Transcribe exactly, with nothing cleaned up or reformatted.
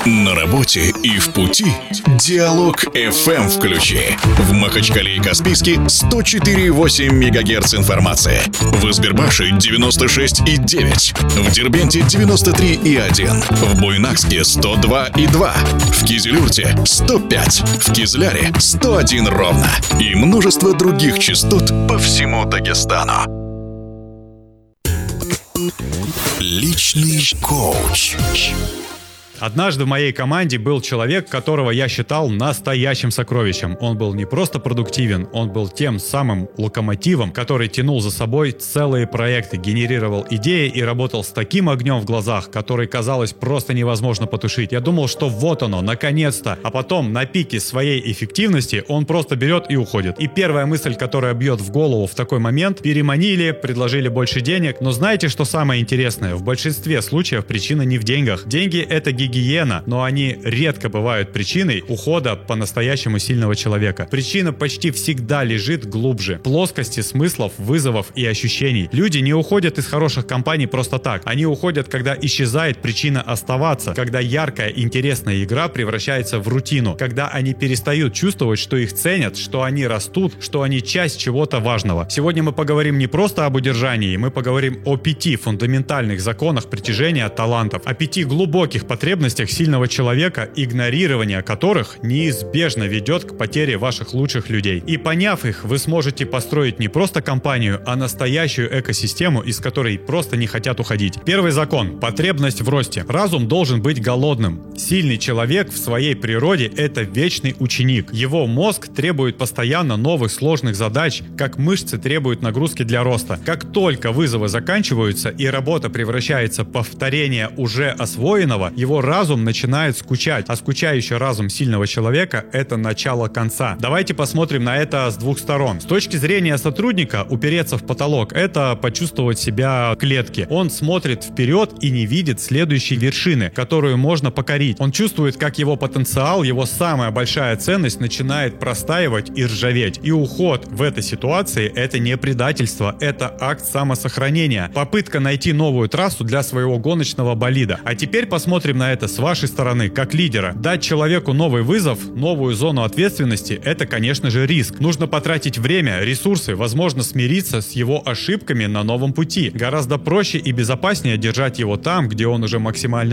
На работе и в пути Диалог эф эм включи. В Махачкале и Каспийске сто четыре и восемь мегагерц информации. В Избербаше девяносто шесть и девять. В Дербенте девяносто три и один. В Буйнакске сто два и два. В Кизилюрте сто пять. В Кизляре сто один ровно. И множество других частот по всему Дагестану. Личный коуч. Однажды в моей команде был человек, которого я считал настоящим сокровищем. Он был не просто продуктивен, он был тем самым локомотивом, который тянул за собой целые проекты, генерировал идеи и работал с таким огнем в глазах, который, казалось, просто невозможно потушить. Я думал, что вот оно, наконец-то. А потом на пике своей эффективности он просто берет и уходит. И первая мысль, которая бьет в голову в такой момент: переманили, предложили больше денег. Но знаете, что самое интересное? В большинстве случаев причина не в деньгах. Деньги — это гигиена. Гигиена, но они редко бывают причиной ухода по-настоящему сильного человека. Причина почти всегда лежит глубже, в плоскости смыслов, вызовов и ощущений. Люди не уходят из хороших компаний просто так. Они уходят, когда исчезает причина оставаться, когда яркая, интересная игра превращается в рутину, когда они перестают чувствовать, что их ценят, что они растут, что они часть чего-то важного. Сегодня мы поговорим не просто об удержании, мы поговорим о пяти фундаментальных законах притяжения талантов, о пяти глубоких потребностях сильного человека, игнорирование которых неизбежно ведет к потере ваших лучших людей. И поняв их, вы сможете построить не просто компанию, а настоящую экосистему, из которой просто не хотят уходить. Первый закон – потребность в росте. Разум должен быть голодным. Сильный человек в своей природе – это вечный ученик. Его мозг требует постоянно новых сложных задач, как мышцы требуют нагрузки для роста. Как только вызовы заканчиваются и работа превращается в повторение уже освоенного, его разум начинает скучать, а скучающий разум сильного человека – это начало конца. Давайте посмотрим на это с двух сторон. С точки зрения сотрудника, упереться в потолок – это почувствовать себя в клетке. Он смотрит вперед и не видит следующей вершины, которую можно покорить. Он чувствует, как его потенциал, его самая большая ценность начинает простаивать и ржаветь. И уход в этой ситуации – это не предательство, это акт самосохранения, попытка найти новую трассу для своего гоночного болида. А теперь посмотрим на это с вашей стороны, как лидера. Дать человеку новый вызов, новую зону ответственности – это, конечно же, риск. Нужно потратить время, ресурсы, возможно, смириться с его ошибками на новом пути. Гораздо проще и безопаснее держать его там, где он уже максимально